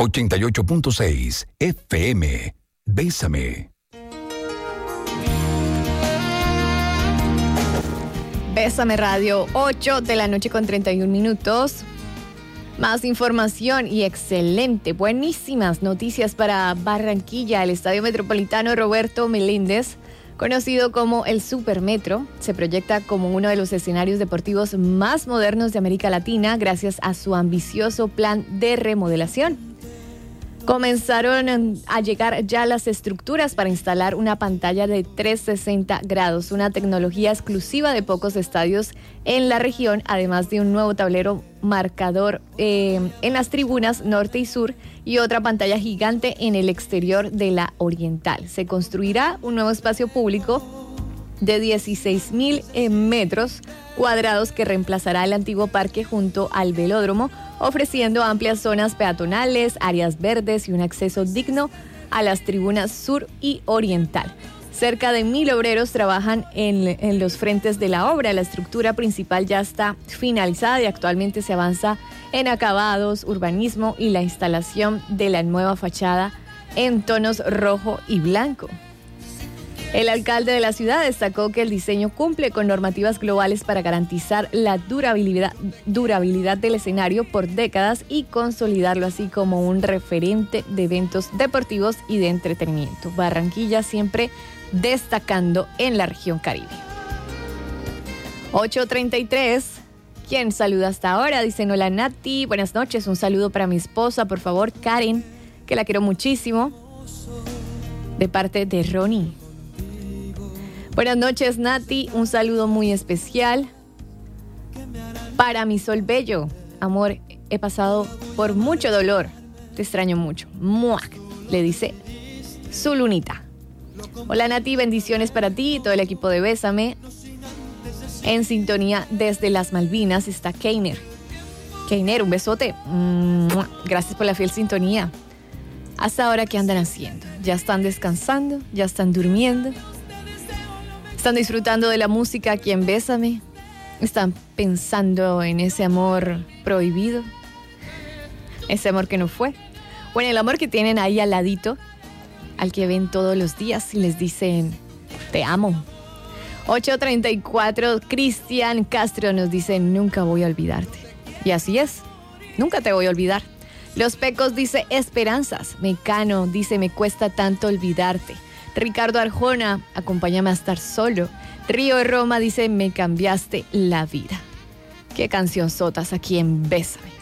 88.6 FM. Bésame. Bésame Radio, 8 de la noche con 31 minutos. Más información y buenísimas noticias para Barranquilla. El Estadio Metropolitano Roberto Meléndez, conocido como el Supermetro, se proyecta como uno de los escenarios deportivos más modernos de América Latina gracias a su ambicioso plan de remodelación. Comenzaron a llegar ya las estructuras para instalar una pantalla de 360 grados, una tecnología exclusiva de pocos estadios en la región, además de un nuevo tablero marcador en las tribunas norte y sur y otra pantalla gigante en el exterior de la oriental. Se construirá un nuevo espacio público de 16,000 metros cuadrados que reemplazará el antiguo parque junto al velódromo, ofreciendo amplias zonas peatonales, áreas verdes y un acceso digno a las tribunas sur y oriental. Cerca de 1,000 obreros trabajan en los frentes de la obra. La estructura principal ya está finalizada y actualmente se avanza en acabados, urbanismo y la instalación de la nueva fachada en tonos rojo y blanco. El alcalde de la ciudad destacó que el diseño cumple con normativas globales para garantizar la durabilidad del escenario por décadas y consolidarlo así como un referente de eventos deportivos y de entretenimiento. Barranquilla siempre destacando en la región Caribe. 8:33. ¿Quién saluda hasta ahora? Dicen: hola Nati, buenas noches, un saludo para mi esposa, por favor, Karen, que la quiero muchísimo, de parte de Ronnie. Buenas noches, Nati. Un saludo muy especial para mi Sol Bello. Amor, he pasado por mucho dolor. Te extraño mucho. ¡Muac! Le dice su lunita. Hola, Nati. Bendiciones para ti y todo el equipo de Bésame. En sintonía desde las Malvinas está Keiner. Keiner, un besote. ¡Mua! Gracias por la fiel sintonía. Hasta ahora, ¿qué andan haciendo? ¿Ya están descansando? ¿Ya están durmiendo? ¿Están disfrutando de la música aquí en Bésame? ¿Están pensando en ese amor prohibido? ¿Ese amor que no fue? O en el amor que tienen ahí al ladito, al que ven todos los días y les dicen, te amo. 8:34, Cristian Castro nos dice, nunca voy a olvidarte. Y así es, nunca te voy a olvidar. Los Pecos dice, esperanzas. Mecano dice, me cuesta tanto olvidarte. Ricardo Arjona, acompáñame a estar solo. Río Roma dice, me cambiaste la vida. Qué canción sotas aquí en Bésame.